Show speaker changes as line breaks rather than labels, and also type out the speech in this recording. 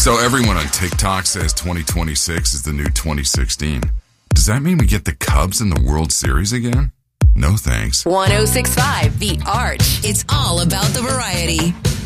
So everyone on TikTok says 2026 is the new 2016. Does that mean we get the Cubs in the World Series again? No thanks.
106.5 The Arch. It's all about the variety.